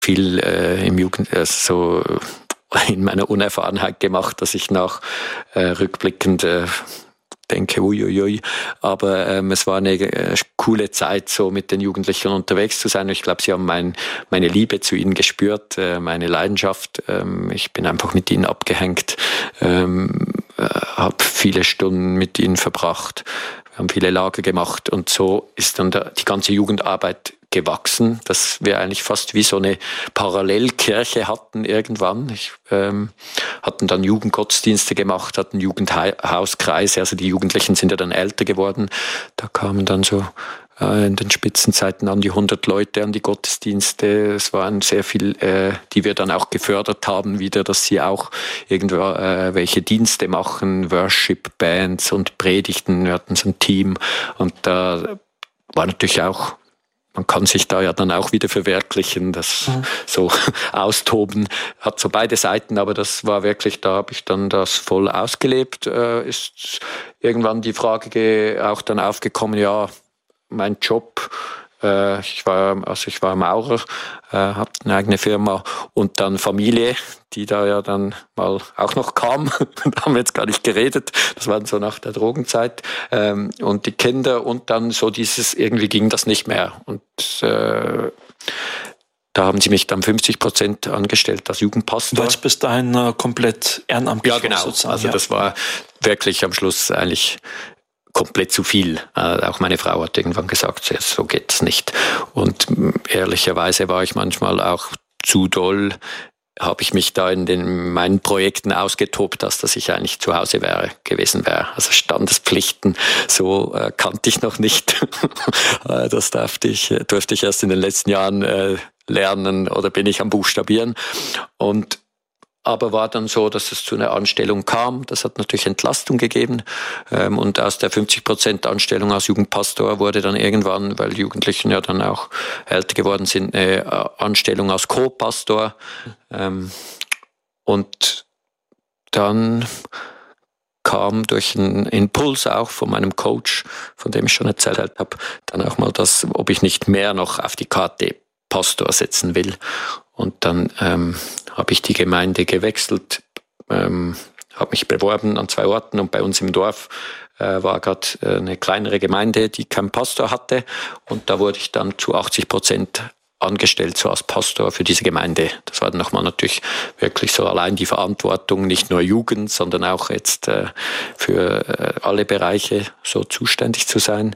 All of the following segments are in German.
viel im so in meiner Unerfahrenheit gemacht, dass ich nach rückblickend denke, uiuiui. Aber es war eine coole Zeit, so mit den Jugendlichen unterwegs zu sein. Ich glaube, sie haben meine Liebe zu ihnen gespürt, meine Leidenschaft. Ich bin einfach mit ihnen abgehängt, habe viele Stunden mit ihnen verbracht. Wir haben viele Lager gemacht und so ist dann die ganze Jugendarbeit gewachsen, dass wir eigentlich fast wie so eine Parallelkirche hatten irgendwann. Hatten dann Jugendgottesdienste gemacht, hatten Jugendhauskreise, also die Jugendlichen sind ja dann älter geworden. Da kamen dann so in den Spitzenzeiten an die 100 Leute an die Gottesdienste. Es waren sehr viel, die wir dann auch gefördert haben wieder, dass sie auch irgendwo welche Dienste machen, Worship-Bands und Predigten. Wir hatten so ein Team und da war natürlich auch, man kann sich da ja dann auch wieder verwirklichen, das so austoben, hat so beide Seiten, aber das war wirklich, da habe ich dann das voll ausgelebt. Ist irgendwann die Frage auch dann aufgekommen, ja, mein Job, ich war Maurer, habe eine eigene Firma und dann Familie, die da ja dann mal auch noch kam. Da haben wir jetzt gar nicht geredet. Das war so nach der Drogenzeit. Und die Kinder und dann so irgendwie ging das nicht mehr. Und da haben sie mich dann 50% angestellt als Jugendpastor. Du warst bis dahin komplett ehrenamtlich. Ja, genau. Sozusagen. Also das war wirklich am Schluss eigentlich komplett zu viel. Auch meine Frau hat irgendwann gesagt, so geht's nicht. Und ehrlicherweise war ich manchmal auch zu doll, habe ich mich da in meinen Projekten ausgetobt, dass ich eigentlich zu Hause gewesen wäre. Also Standespflichten, so kannte ich noch nicht. Das durfte ich erst in den letzten Jahren lernen oder bin ich am Buchstabieren. Aber war dann so, dass es zu einer Anstellung kam. Das hat natürlich Entlastung gegeben. Und aus der 50% Anstellung als Jugendpastor wurde dann irgendwann, weil die Jugendlichen ja dann auch älter geworden sind, eine Anstellung als Co-Pastor. Und dann kam durch einen Impuls auch von meinem Coach, von dem ich schon erzählt habe, dann auch mal das, ob ich nicht mehr noch auf die Karte Pastor setzen will. Und dann habe ich die Gemeinde gewechselt, habe mich beworben an 2 Orten und bei uns im Dorf war gerade eine kleinere Gemeinde, die keinen Pastor hatte und da wurde ich dann zu 80% angestellt, so als Pastor für diese Gemeinde. Das war dann nochmal natürlich wirklich so allein die Verantwortung, nicht nur Jugend, sondern auch jetzt für alle Bereiche so zuständig zu sein.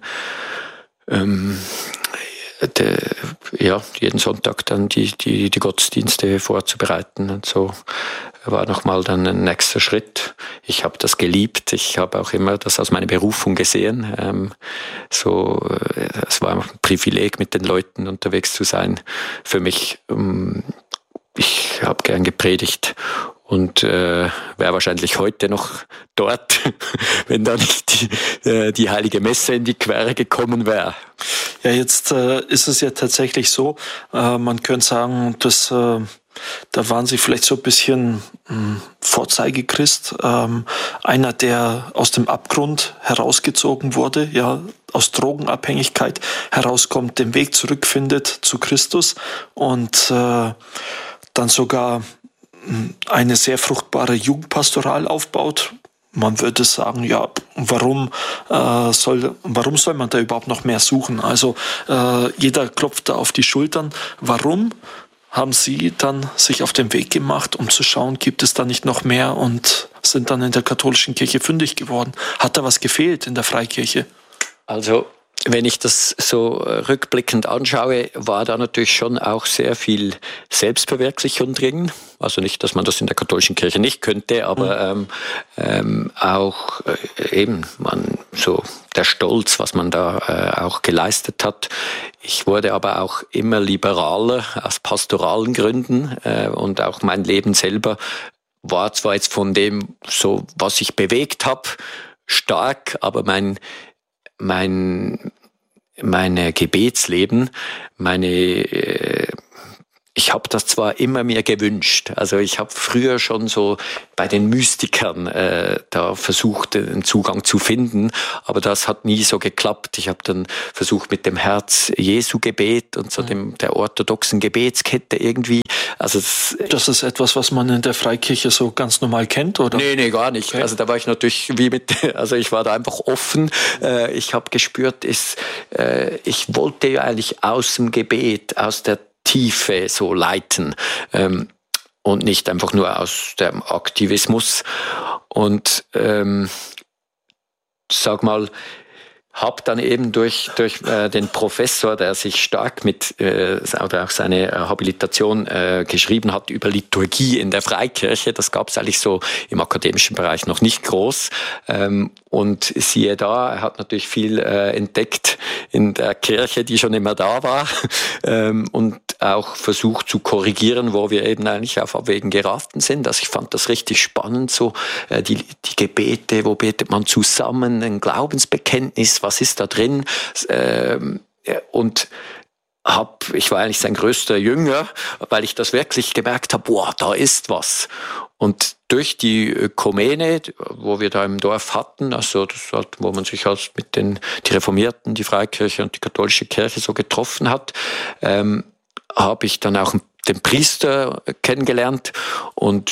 Jeden Sonntag dann die Gottesdienste vorzubereiten und so war nochmal dann ein nächster Schritt. Ich habe das geliebt, ich habe auch immer das als meine Berufung gesehen. Es war ein Privileg, mit den Leuten unterwegs zu sein. Für mich, ich habe gern gepredigt und wäre wahrscheinlich heute noch dort, wenn da nicht die heilige Messe in die Quere gekommen wäre. Ja, jetzt ist es ja tatsächlich so, man könnte sagen, dass da waren Sie vielleicht so ein bisschen Vorzeigechrist, einer, der aus dem Abgrund herausgezogen wurde, ja, aus Drogenabhängigkeit herauskommt, den Weg zurückfindet zu Christus und dann sogar eine sehr fruchtbare Jugendpastoral aufbaut. Man würde sagen, ja, warum soll man da überhaupt noch mehr suchen? Also jeder klopft da auf die Schultern. Warum haben Sie dann sich auf den Weg gemacht, um zu schauen, gibt es da nicht noch mehr und sind dann in der katholischen Kirche fündig geworden? Hat da was gefehlt in der Freikirche? Also wenn ich das so rückblickend anschaue, war da natürlich schon auch sehr viel Selbstverwirklichung drin. Also nicht, dass man das in der katholischen Kirche nicht könnte, aber auch eben so der Stolz, was man da auch geleistet hat. Ich wurde aber auch immer liberaler aus pastoralen Gründen und auch mein Leben selber war zwar jetzt von dem, so was ich bewegt habe, stark, aber mein Gebetsleben, meine ich habe das zwar immer mir gewünscht, also ich habe früher schon so bei den Mystikern da versucht, einen Zugang zu finden, aber das hat nie so geklappt. Ich habe dann versucht mit dem Herz-Jesu-Gebet und so der orthodoxen Gebetskette irgendwie. Also das ist etwas, was man in der Freikirche so ganz normal kennt, oder? Nee, gar nicht. Okay. Also da war ich natürlich also ich war da einfach offen. Ich habe gespürt, ich wollte ja eigentlich aus dem Gebet, aus der Tiefe so leiten und nicht einfach nur aus dem Aktivismus. Und sag mal, habe dann eben durch den Professor, der sich stark oder auch seine Habilitation geschrieben hat über Liturgie in der Freikirche, das gab es eigentlich so im akademischen Bereich noch nicht groß. Und siehe da, er hat natürlich viel entdeckt in der Kirche, die schon immer da war, und auch versucht zu korrigieren, wo wir eben eigentlich auf Abwägen geraten sind. Also ich fand das richtig spannend, so die Gebete, wo betet man zusammen, ein Glaubensbekenntnis, was ist da drin? Und ich war eigentlich sein größter Jünger, weil ich das wirklich gemerkt habe, boah, da ist was. Und durch die Ökumene, wo wir da im Dorf hatten, also das hat, wo man sich halt mit die Reformierten, die Freikirche und die katholische Kirche so getroffen hat, habe ich dann auch den Priester kennengelernt und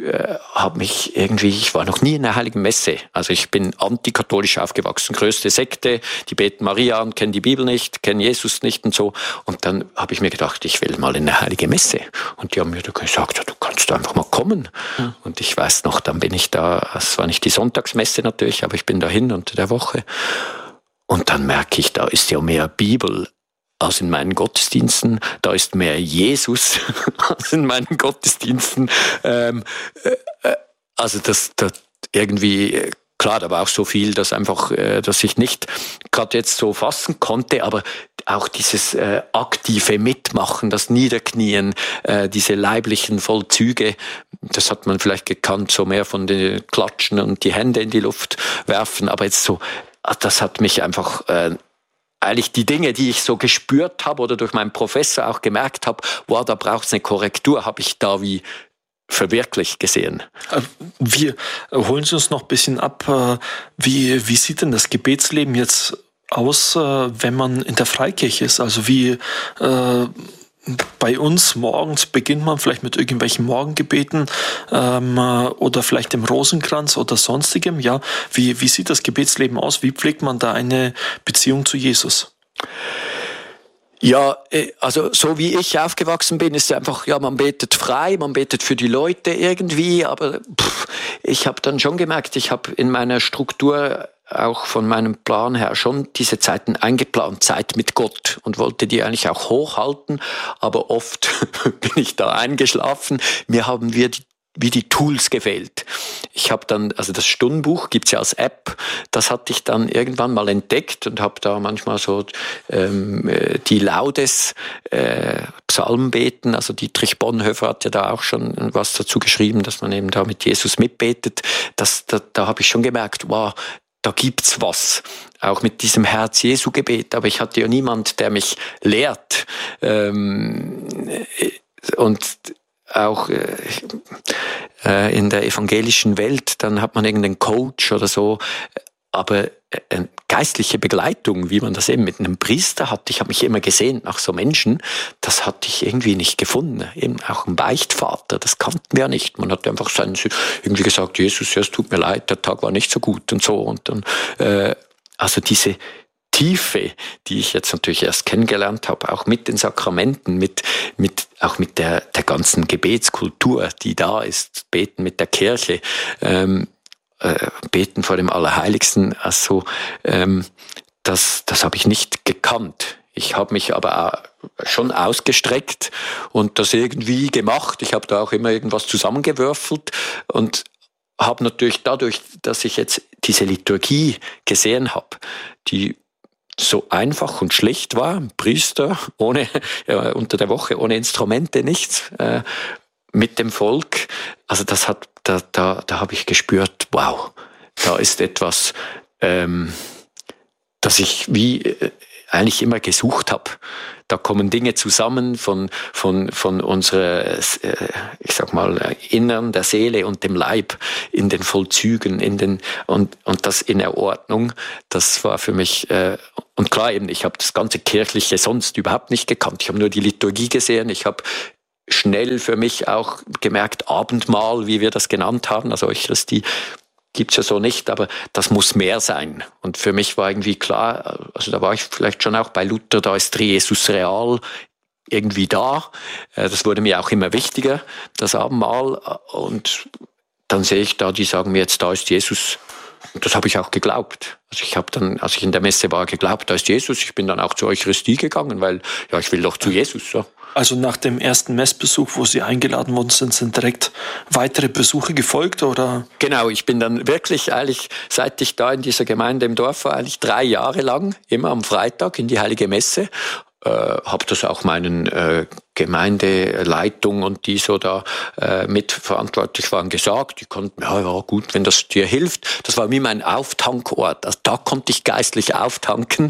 ich war noch nie in der Heiligen Messe. Also ich bin antikatholisch aufgewachsen, größte Sekte, die beten Maria an, kennen die Bibel nicht, kennen Jesus nicht und so. Und dann habe ich mir gedacht, ich will mal in eine Heilige Messe. Und die haben mir gesagt, ja, du kannst einfach mal kommen. Mhm. Und ich weiß noch, dann bin ich da, es war nicht die Sonntagsmesse natürlich, aber ich bin dahin unter der Woche. Und dann merke ich, da ist ja mehr Bibel als in meinen Gottesdiensten, da ist mehr Jesus als in meinen Gottesdiensten. Also das irgendwie, klar, da war auch so viel, dass ich nicht gerade jetzt so fassen konnte, aber auch dieses aktive Mitmachen, das Niederknien, diese leiblichen Vollzüge, das hat man vielleicht gekannt, so mehr von den Klatschen und die Hände in die Luft werfen, aber jetzt so, das hat mich einfach eigentlich die Dinge, die ich so gespürt habe oder durch meinen Professor auch gemerkt habe, wow, da braucht es eine Korrektur, habe ich da wie verwirklicht gesehen. Wir holen Sie uns noch ein bisschen ab. Wie sieht denn das Gebetsleben jetzt aus, wenn man in der Freikirche ist? Also wie bei uns morgens beginnt man vielleicht mit irgendwelchen Morgengebeten oder vielleicht dem Rosenkranz oder sonstigem. Ja, wie sieht das Gebetsleben aus? Wie pflegt man da eine Beziehung zu Jesus? Ja, also so wie ich aufgewachsen bin, ist es einfach, ja, man betet frei, man betet für die Leute irgendwie, aber ich habe dann schon gemerkt, ich habe in meiner Struktur auch von meinem Plan her schon diese Zeiten eingeplant, Zeit mit Gott, und wollte die eigentlich auch hochhalten, aber oft bin ich da eingeschlafen. Mir haben wir wie die Tools gefehlt. Ich habe dann, also das Stundenbuch gibt's ja als App, das hatte ich dann irgendwann mal entdeckt und habe da manchmal so die Laudes Psalmbeten, also Dietrich Bonhoeffer hat ja da auch schon was dazu geschrieben, dass man eben da mit Jesus mitbetet. Da habe ich schon gemerkt, wow, da gibt's was, auch mit diesem Herz-Jesu-Gebet. Aber ich hatte ja niemand, der mich lehrt. Und auch in der evangelischen Welt, dann hat man irgendeinen Coach oder so. Aber geistliche Begleitung, wie man das eben mit einem Priester hat, ich habe mich immer gesehnt nach so Menschen, das hatte ich irgendwie nicht gefunden. Eben auch ein Beichtvater, das kannten wir ja nicht. Man hat einfach irgendwie gesagt, Jesus, ja, es tut mir leid, der Tag war nicht so gut und so. Und dann, also diese Tiefe, die ich jetzt natürlich erst kennengelernt habe, auch mit den Sakramenten, auch mit der ganzen Gebetskultur, die da ist, beten mit der Kirche, beten vor dem Allerheiligsten, also das habe ich nicht gekannt. Ich habe mich aber auch schon ausgestreckt und das irgendwie gemacht. Ich habe da auch immer irgendwas zusammengewürfelt und habe natürlich dadurch, dass ich jetzt diese Liturgie gesehen habe, die so einfach und schlicht war, ein Priester unter der Woche ohne Instrumente, nichts, mit dem Volk, also da habe ich gespürt, wow, da ist etwas, das ich wie eigentlich immer gesucht habe. Da kommen Dinge zusammen von unserer, ich sag mal, Innern, der Seele und dem Leib, in den Vollzügen, und das in der Ordnung. Das war für mich, und klar eben, ich habe das ganze Kirchliche sonst überhaupt nicht gekannt. Ich habe nur die Liturgie gesehen. Ich habe schnell für mich auch gemerkt, Abendmahl, wie wir das genannt haben, also Eucharistie, gibt's ja so nicht, aber das muss mehr sein. Und für mich war irgendwie klar, also da war ich vielleicht schon auch bei Luther, da ist Jesus real irgendwie da. Das wurde mir auch immer wichtiger, das Abendmahl. Und dann sehe ich da, die sagen mir jetzt, da ist Jesus. Und das habe ich auch geglaubt. Also ich habe dann, als ich in der Messe war, geglaubt, da ist Jesus. Ich bin dann auch zur Eucharistie gegangen, weil ja, ich will doch zu Jesus. So. Also nach dem ersten Messbesuch, wo Sie eingeladen worden sind direkt weitere Besuche gefolgt, oder? Genau, ich bin dann wirklich eigentlich, seit ich da in dieser Gemeinde im Dorf war, eigentlich 3 Jahre lang, immer am Freitag in die Heilige Messe, habe das auch meinen Gemeindeleitung und die so da mitverantwortlich waren gesagt. Die konnten, ja gut, wenn das dir hilft. Das war wie mein Auftankort. Also da konnte ich geistlich auftanken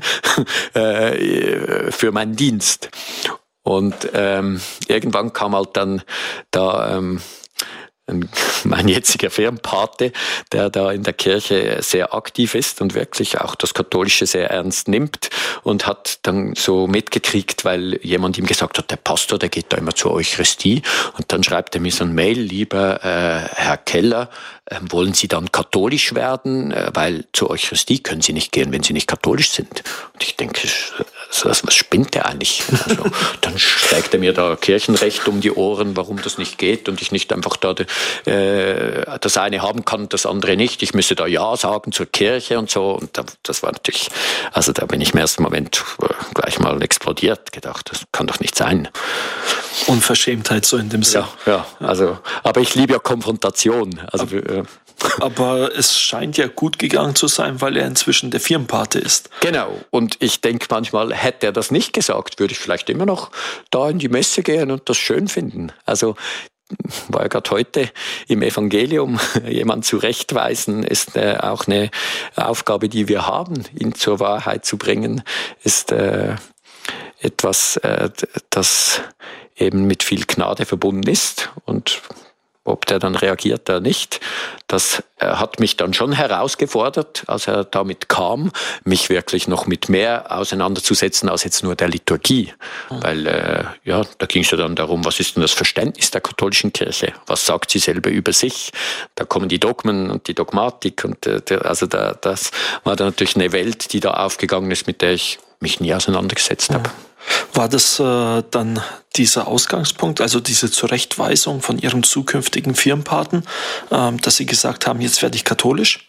für meinen Dienst. Und irgendwann kam halt dann da mein jetziger Firmenpate, der da in der Kirche sehr aktiv ist und wirklich auch das Katholische sehr ernst nimmt, und hat dann so mitgekriegt, weil jemand ihm gesagt hat, der Pastor, der geht da immer zur Eucharistie, und dann schreibt er mir so ein Mail, lieber Herr Keller, wollen Sie dann katholisch werden, weil zur Eucharistie können Sie nicht gehen, wenn Sie nicht katholisch sind. Und ich denke, was spinnt der eigentlich? Also, dann schlägt er mir da Kirchenrecht um die Ohren, warum das nicht geht und ich nicht einfach da das eine haben kann, das andere nicht. Ich müsse da Ja sagen zur Kirche und so. Und das war natürlich, also da bin ich im ersten Moment gleich mal explodiert, gedacht, das kann doch nicht sein. Unverschämtheit so in dem Sinn. Ja, also, aber ich liebe ja Konfrontation. Also, aber es scheint ja gut gegangen zu sein, weil er inzwischen der Firmenpate ist. Genau. Und ich denke manchmal, hätte er das nicht gesagt, würde ich vielleicht immer noch da in die Messe gehen und das schön finden. Also war ja gerade heute im Evangelium, jemand zurechtweisen, ist auch eine Aufgabe, die wir haben, ihn zur Wahrheit zu bringen, ist etwas, das eben mit viel Gnade verbunden ist. Und ob der dann reagiert oder nicht, das hat mich dann schon herausgefordert, als er damit kam, mich wirklich noch mit mehr auseinanderzusetzen als jetzt nur der Liturgie. Weil da ging es ja dann darum, was ist denn das Verständnis der katholischen Kirche? Was sagt sie selber über sich? Da kommen die Dogmen und die Dogmatik. Und das war dann natürlich eine Welt, die da aufgegangen ist, mit der ich mich nie auseinandergesetzt habe. War das dann dieser Ausgangspunkt, also diese Zurechtweisung von Ihrem zukünftigen Firmenpaten, dass Sie gesagt haben, jetzt werde ich katholisch?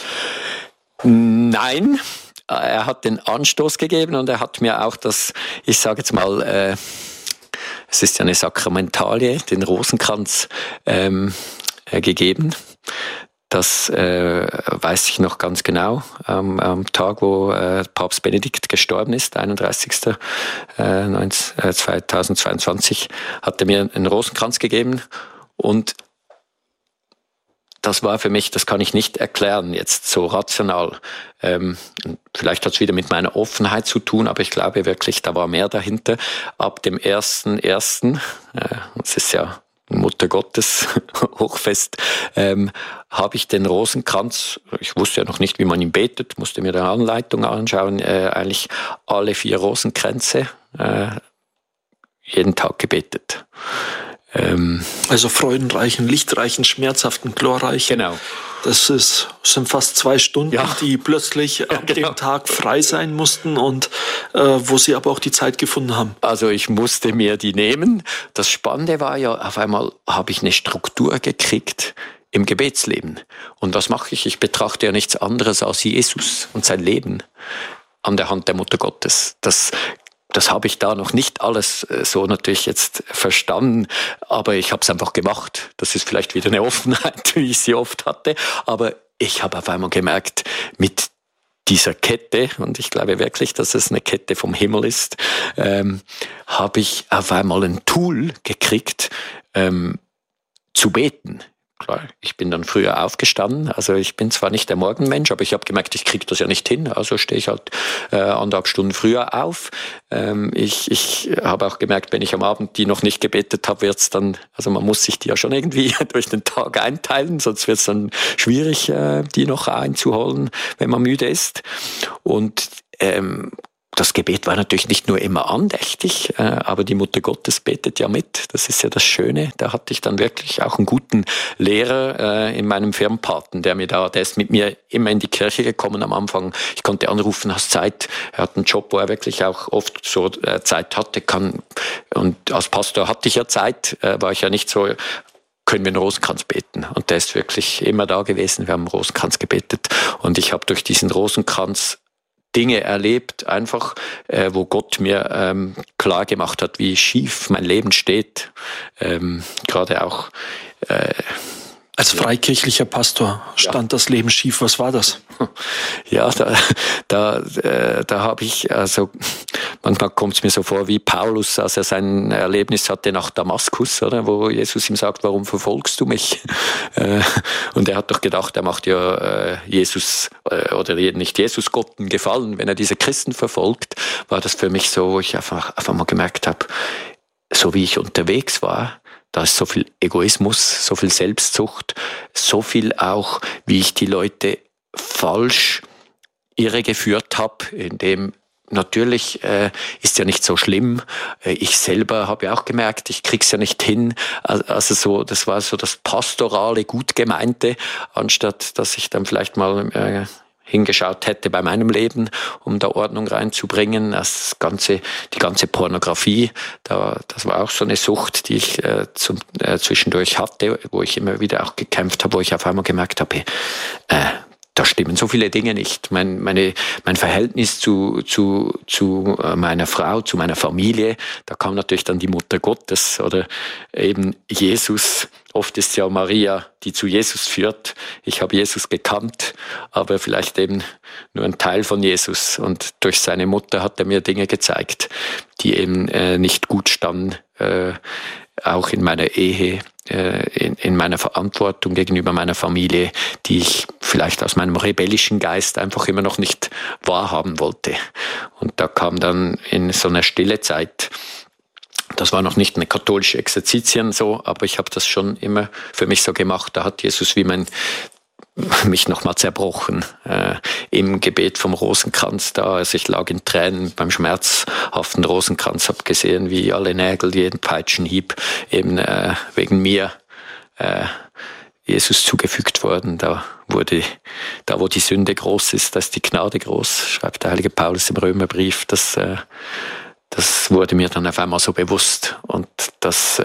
Nein, er hat den Anstoß gegeben und er hat mir auch das, ich sage jetzt mal, es ist ja eine Sakramentalie, den Rosenkranz gegeben. Das weiß ich noch ganz genau. Am Tag, wo Papst Benedikt gestorben ist, 31.2022, hat er mir einen Rosenkranz gegeben. Und das war für mich, das kann ich nicht erklären jetzt so rational. Vielleicht hat es wieder mit meiner Offenheit zu tun, aber ich glaube wirklich, da war mehr dahinter. Ab dem 1.1., das ist ja Mutter Gottes Hochfest, habe ich den Rosenkranz, ich wusste ja noch nicht, wie man ihn betet, musste mir die Anleitung anschauen, eigentlich alle 4 Rosenkränze jeden Tag gebetet. Also freudenreichen, lichtreichen, schmerzhaften, glorreichen. Genau. Das sind fast 2 Stunden, die plötzlich ab dem Tag frei sein mussten und wo Sie aber auch die Zeit gefunden haben. Also ich musste mir die nehmen. Das Spannende war ja, auf einmal habe ich eine Struktur gekriegt im Gebetsleben. Und was mache ich? Ich betrachte ja nichts anderes als Jesus und sein Leben an der Hand der Mutter Gottes. Das habe ich da noch nicht alles so natürlich jetzt verstanden, aber ich habe es einfach gemacht. Das ist vielleicht wieder eine Offenheit, wie ich sie oft hatte, aber ich habe auf einmal gemerkt, mit dieser Kette, und ich glaube wirklich, dass es eine Kette vom Himmel ist, habe ich auf einmal ein Tool gekriegt, zu beten. klar, ich bin dann früher aufgestanden. Also ich bin zwar nicht der Morgenmensch, aber ich habe gemerkt, ich kriege das ja nicht hin. Also stehe ich halt 1,5 Stunden früher auf. Ich habe auch gemerkt, wenn ich am Abend die noch nicht gebetet habe, wird's dann, also man muss sich die ja schon irgendwie durch den Tag einteilen, sonst wird's dann schwierig, die noch einzuholen, wenn man müde ist. Und das Gebet war natürlich nicht nur immer andächtig, aber die Mutter Gottes betet ja mit. Das ist ja das Schöne. Da hatte ich dann wirklich auch einen guten Lehrer in meinem Firmenpaten, der ist mit mir immer in die Kirche gekommen am Anfang. Ich konnte anrufen, hast Zeit. Er hat einen Job, wo er wirklich auch oft so Zeit hatte. Und als Pastor hatte ich ja Zeit, war ich ja nicht so, können wir einen Rosenkranz beten. Und der ist wirklich immer da gewesen. Wir haben einen Rosenkranz gebetet. Und ich habe durch diesen Rosenkranz Dinge erlebt, einfach, wo Gott mir klar gemacht hat, wie schief mein Leben steht. Gerade auch als freikirchlicher Pastor stand das Leben schief. Was war das? Ja, da habe ich, also manchmal kommt es mir so vor wie Paulus, als er sein Erlebnis hatte nach Damaskus, oder, wo Jesus ihm sagt, warum verfolgst du mich? Und er hat doch gedacht, er macht ja Jesus oder nicht Jesus Gott einen Gefallen, wenn er diese Christen verfolgt. War das für mich so, wo ich einfach mal gemerkt habe, so wie ich unterwegs war, da ist so viel Egoismus, so viel Selbstsucht, so viel auch, wie ich die Leute falsch irregeführt habe, indem natürlich ist ja nicht so schlimm. Ich selber habe ja auch gemerkt, ich krieg's ja nicht hin. Also so, das war so das pastorale, gut gemeinte, anstatt dass ich dann vielleicht mal hingeschaut hätte bei meinem Leben, um da Ordnung reinzubringen. Die ganze Pornografie, das war auch so eine Sucht, die ich zwischendurch hatte, wo ich immer wieder auch gekämpft habe, wo ich auf einmal gemerkt habe, da stimmen so viele Dinge nicht. Mein Verhältnis zu meiner Frau, zu meiner Familie, da kam natürlich dann die Mutter Gottes oder eben Jesus. Oft ist ja Maria, die zu Jesus führt. Ich habe Jesus gekannt, aber vielleicht eben nur ein Teil von Jesus. Und durch seine Mutter hat er mir Dinge gezeigt, die eben nicht gut standen, auch in meiner Ehe, in meiner Verantwortung gegenüber meiner Familie, die ich vielleicht aus meinem rebellischen Geist einfach immer noch nicht wahrhaben wollte. Und da kam dann in so einer stille Zeit, das war noch nicht eine katholische Exerzitien so, aber ich habe das schon immer für mich so gemacht. Da hat Jesus wie mich nochmal zerbrochen im Gebet vom Rosenkranz da. Also ich lag in Tränen beim schmerzhaften Rosenkranz, habe gesehen, wie alle Nägel, jeden Peitschenhieb eben wegen mir Jesus zugefügt worden. Da wo die Sünde groß ist, da ist die Gnade groß, schreibt der heilige Paulus im Römerbrief. Das wurde mir dann auf einmal so bewusst und das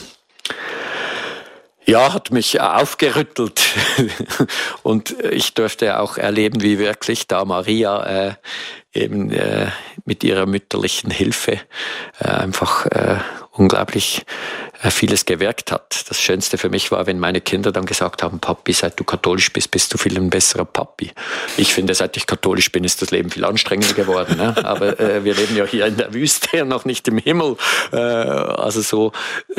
hat mich aufgerüttelt und ich durfte auch erleben, wie wirklich da Maria eben mit ihrer mütterlichen Hilfe einfach unglaublich vieles gewirkt hat. Das Schönste für mich war, wenn meine Kinder dann gesagt haben, Papi, seit du katholisch bist, bist du viel ein besserer Papi. Ich finde, seit ich katholisch bin, ist das Leben viel anstrengender geworden. Ne? Aber wir leben ja hier in der Wüste und noch nicht im Himmel. Also so...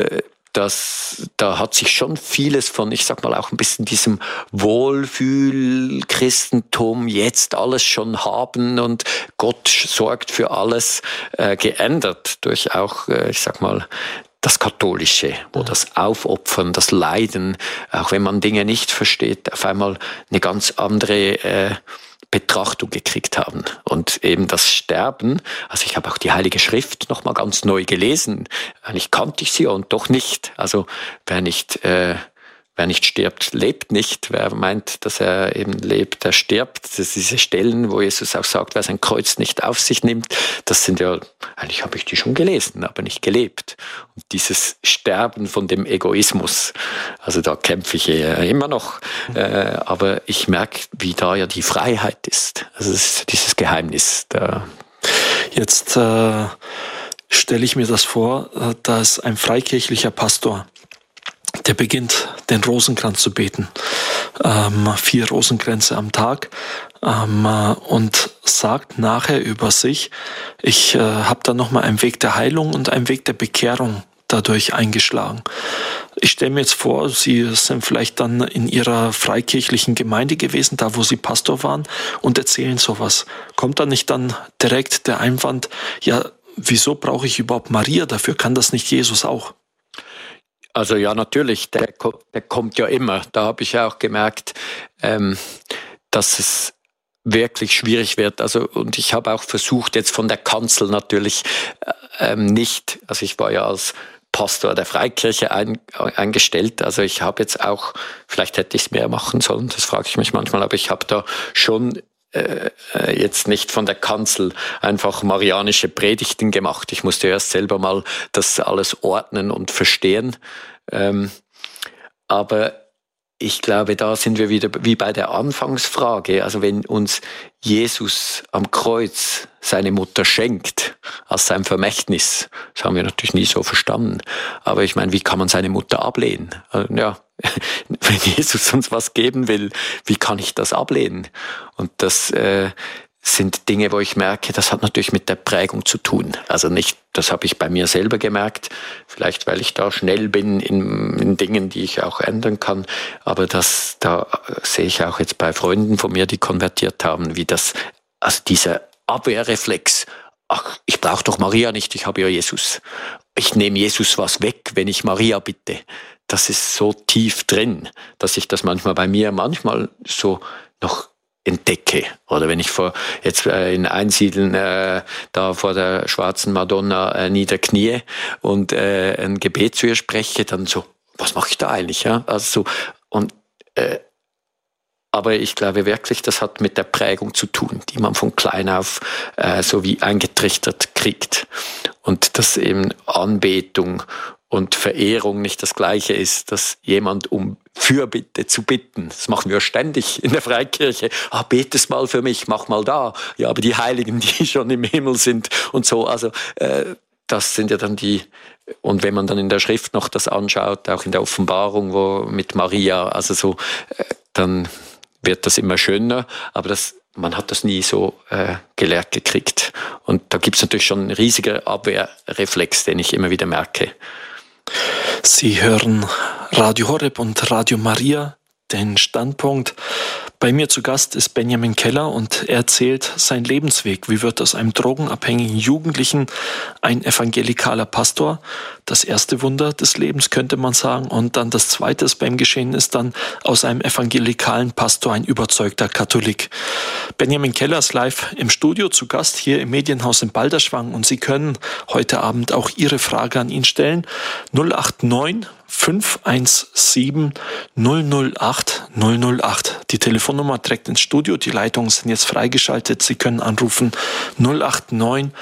da hat sich schon vieles von, ich sag mal, auch ein bisschen diesem Wohlfühl-Christentum, jetzt alles schon haben und Gott sorgt für alles, geändert durch auch, ich sag mal, das Katholische, wo das Aufopfern, das Leiden, auch wenn man Dinge nicht versteht, auf einmal eine ganz andere Betrachtung gekriegt haben. Und eben das Sterben, also ich habe auch die Heilige Schrift nochmal ganz neu gelesen. Eigentlich kannte ich sie und doch nicht. Also wer nicht stirbt, lebt nicht. Wer meint, dass er eben lebt, der stirbt. Das sind diese Stellen, wo Jesus auch sagt, wer sein Kreuz nicht auf sich nimmt, das sind ja, eigentlich habe ich die schon gelesen, aber nicht gelebt. Und dieses Sterben von dem Egoismus, also da kämpfe ich immer noch. Aber ich merke, wie da ja die Freiheit ist. Also das ist dieses Geheimnis. Jetzt stelle ich mir das vor, dass ein freikirchlicher Pastor, der beginnt, den Rosenkranz zu beten. 4 Rosenkränze am Tag. Und sagt nachher über sich, ich habe da nochmal einen Weg der Heilung und einen Weg der Bekehrung dadurch eingeschlagen. Ich stelle mir jetzt vor, Sie sind vielleicht dann in Ihrer freikirchlichen Gemeinde gewesen, da wo Sie Pastor waren, und erzählen sowas. Kommt da nicht dann direkt der Einwand, ja, wieso brauche ich überhaupt Maria dafür? Kann das nicht Jesus auch? Also ja, natürlich, der kommt ja immer. Da habe ich ja auch gemerkt, dass es wirklich schwierig wird. Also, und ich habe auch versucht, jetzt von der Kanzel natürlich nicht, also ich war ja als Pastor der Freikirche eingestellt, also ich habe jetzt auch, vielleicht hätte ich es mehr machen sollen, das frage ich mich manchmal, aber ich habe da schon jetzt nicht von der Kanzel einfach marianische Predigten gemacht. Ich musste erst selber mal das alles ordnen und verstehen. Aber ich glaube, da sind wir wieder wie bei der Anfangsfrage. Also wenn uns Jesus am Kreuz seine Mutter schenkt als sein Vermächtnis, das haben wir natürlich nie so verstanden. Aber ich meine, wie kann man seine Mutter ablehnen? Also, ja, wenn Jesus uns was geben will, wie kann ich das ablehnen? Und das sind Dinge, wo ich merke, das hat natürlich mit der Prägung zu tun. Also nicht, das habe ich bei mir selber gemerkt, vielleicht weil ich da schnell bin in Dingen, die ich auch ändern kann, aber da sehe ich auch jetzt bei Freunden von mir, die konvertiert haben, wie das, also dieser Abwehrreflex, ach, ich brauche doch Maria nicht, ich habe ja Jesus. Ich nehme Jesus was weg, wenn ich Maria bitte. Das ist so tief drin, dass ich das manchmal so noch entdecke. Oder wenn ich jetzt in Einsiedeln da vor der schwarzen Madonna niederknie und ein Gebet zu ihr spreche, dann so, was mache ich da eigentlich? Ja? Also so, und aber ich glaube wirklich, das hat mit der Prägung zu tun, die man von klein auf so wie eingetrichtert kriegt. Und dass eben Anbetung und Verehrung nicht das Gleiche ist, dass jemand um Fürbitte zu bitten. Das machen wir ständig in der Freikirche. Betest mal für mich, mach mal da. Ja, aber die Heiligen, die schon im Himmel sind und so. Also das sind ja dann die. Und wenn man dann in der Schrift noch das anschaut, auch in der Offenbarung, wo mit Maria, also so, dann wird das immer schöner. Aber man hat das nie so gelehrt gekriegt. Und da gibt es natürlich schon einen riesigen Abwehrreflex, den ich immer wieder merke. Sie hören Radio Horeb und Radio Maria, den Standpunkt. Bei mir zu Gast ist Benjamin Keller und er erzählt seinen Lebensweg. Wie wird aus einem drogenabhängigen Jugendlichen ein evangelikaler Pastor? Das erste Wunder des Lebens, könnte man sagen. Und dann das zweite, das bei ihm geschehen ist, dann aus einem evangelikalen Pastor ein überzeugter Katholik. Benjamin Keller ist live im Studio zu Gast hier im Medienhaus in Balderschwang und Sie können heute Abend auch Ihre Frage an ihn stellen. 089 517 008 008. Die Telefonnummer direkt ins Studio. Die Leitungen sind jetzt freigeschaltet. Sie können anrufen 089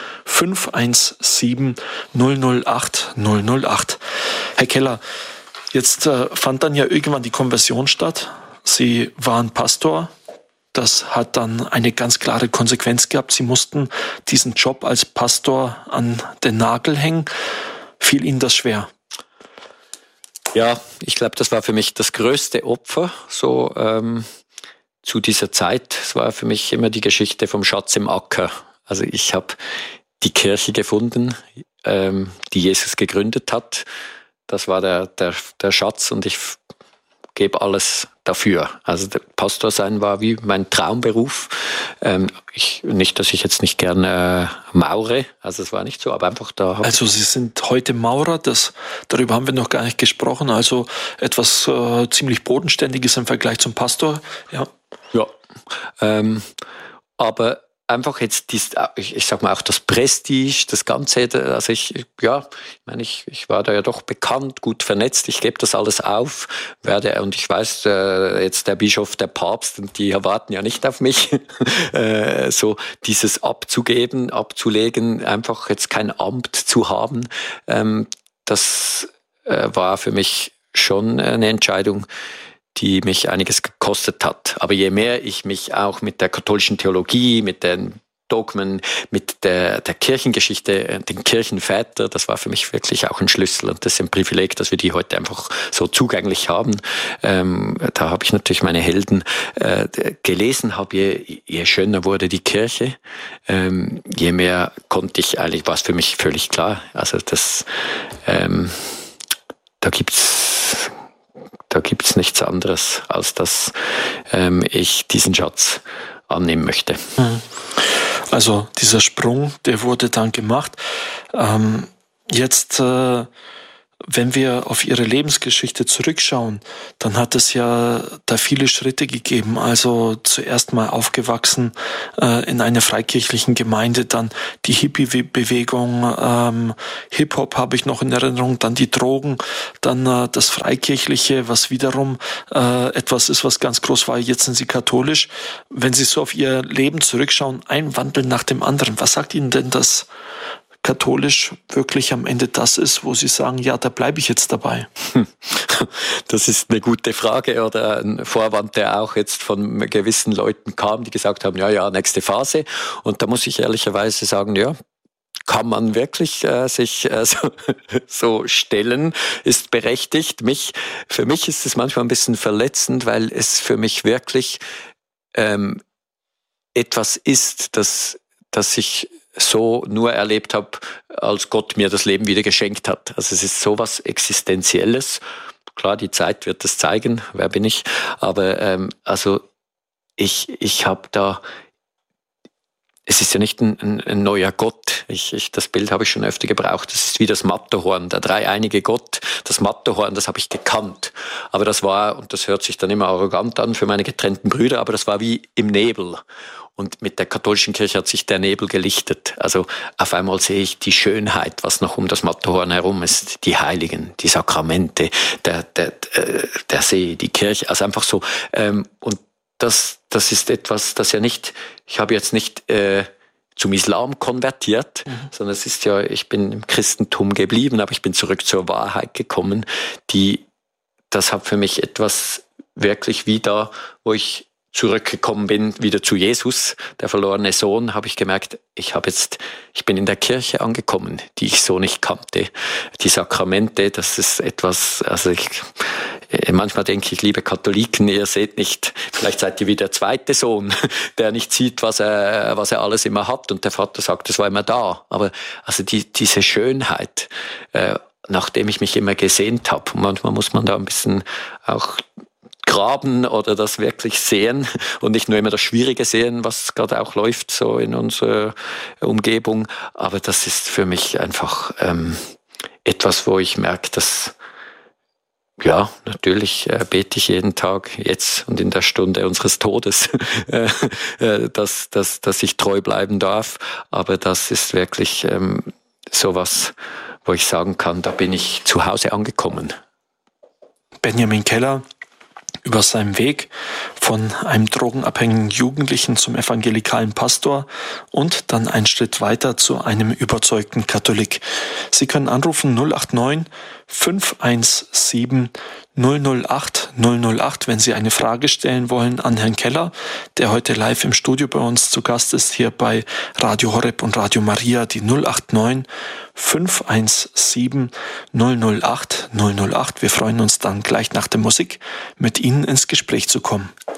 517 008 008. Herr Keller, jetzt fand dann ja irgendwann die Konversion statt. Sie waren Pastor. Das hat dann eine ganz klare Konsequenz gehabt. Sie mussten diesen Job als Pastor an den Nagel hängen. Fiel Ihnen das schwer? Ja, ich glaube, das war für mich das größte Opfer, so zu dieser Zeit. Es war für mich immer die Geschichte vom Schatz im Acker. Also ich habe die Kirche gefunden, die Jesus gegründet hat. Das war der Schatz und ich gebe alles dafür. Also der Pastor sein war wie mein Traumberuf. Nicht, dass ich jetzt nicht gerne maure, also es war nicht so, aber einfach da. Also Sie sind heute Maurer, darüber haben wir noch gar nicht gesprochen, also etwas ziemlich Bodenständiges im Vergleich zum Pastor. Ja, aber einfach jetzt, ich sag mal auch das Prestige, das Ganze, also ich war da ja doch bekannt, gut vernetzt, ich gebe das alles auf, und ich weiß, jetzt der Bischof, der Papst, und die erwarten ja nicht auf mich, so dieses abzulegen, einfach jetzt kein Amt zu haben, das war für mich schon eine Entscheidung, die mich einiges gekostet hat. Aber je mehr ich mich auch mit der katholischen Theologie, mit den Dogmen, mit der Kirchengeschichte, den Kirchenvätern, das war für mich wirklich auch ein Schlüssel und das ist ein Privileg, dass wir die heute einfach so zugänglich haben. Da habe ich natürlich meine Helden gelesen, je schöner wurde die Kirche, je mehr konnte ich eigentlich, war es für mich völlig klar. Also da gibt's gibt's nichts anderes, als dass ich diesen Schatz annehmen möchte. Also dieser Sprung, der wurde dann gemacht. Jetzt, wenn wir auf ihre Lebensgeschichte zurückschauen, dann hat es ja da viele Schritte gegeben. Also zuerst mal aufgewachsen in einer freikirchlichen Gemeinde, dann die Hippie-Bewegung, Hip-Hop habe ich noch in Erinnerung, dann die Drogen, dann das Freikirchliche, was wiederum etwas ist, was ganz groß war. Jetzt sind sie katholisch. Wenn Sie so auf Ihr Leben zurückschauen, ein Wandel nach dem anderen, was sagt Ihnen denn das katholisch wirklich am Ende das ist, wo Sie sagen, ja, da bleibe ich jetzt dabei? Das ist eine gute Frage oder ein Vorwand, der auch jetzt von gewissen Leuten kam, die gesagt haben, ja, nächste Phase. Und da muss ich ehrlicherweise sagen, ja, kann man wirklich sich so stellen, ist berechtigt. Für mich ist es manchmal ein bisschen verletzend, weil es für mich wirklich etwas ist, das ich so nur erlebt habe, als Gott mir das Leben wieder geschenkt hat. Also es ist sowas Existenzielles. Klar, die Zeit wird das zeigen, wer bin ich. Aber also ich habe da, es ist ja nicht ein neuer Gott. Das Bild habe ich schon öfter gebraucht. Das ist wie das Matterhorn, der dreieinige Gott. Das Matterhorn, das habe ich gekannt. Aber das war, und das hört sich dann immer arrogant an für meine getrennten Brüder, aber das war wie im Nebel. Und mit der katholischen Kirche hat sich der Nebel gelichtet. Also auf einmal sehe ich die Schönheit, was noch um das Matterhorn herum ist. Die Heiligen, die Sakramente, der See, die Kirche. Also einfach so. Und das ist etwas, das ja nicht, ich habe jetzt nicht zum Islam konvertiert, sondern es ist ja, ich bin im Christentum geblieben, aber ich bin zurück zur Wahrheit gekommen. Das hat für mich etwas wirklich wieder, wo ich zurückgekommen bin, wieder zu Jesus, der verlorene Sohn, habe ich gemerkt, ich bin in der Kirche angekommen, die ich so nicht kannte. Die Sakramente, das ist etwas, also manchmal denke ich, liebe Katholiken, ihr seht nicht, vielleicht seid ihr wie der zweite Sohn, der nicht sieht, was er alles immer hat, und der Vater sagt, es war immer da. Aber also diese Schönheit, nachdem ich mich immer gesehnt habe, manchmal muss man da ein bisschen auch graben oder das wirklich sehen und nicht nur immer das Schwierige sehen, was gerade auch läuft so in unserer Umgebung. Aber das ist für mich einfach etwas, wo ich merke, dass, ja, natürlich bete ich jeden Tag jetzt und in der Stunde unseres Todes, dass ich treu bleiben darf. Aber das ist wirklich sowas, wo ich sagen kann, da bin ich zu Hause angekommen. Benjamin Keller, über seinen Weg von einem drogenabhängigen Jugendlichen zum evangelikalen Pastor und dann einen Schritt weiter zu einem überzeugten Katholik. Sie können anrufen 089 517 008 008, wenn Sie eine Frage stellen wollen an Herrn Keller, der heute live im Studio bei uns zu Gast ist, hier bei Radio Horeb und Radio Maria, die 089 517 008 008. Wir freuen uns dann gleich nach der Musik mit Ihnen ins Gespräch zu kommen.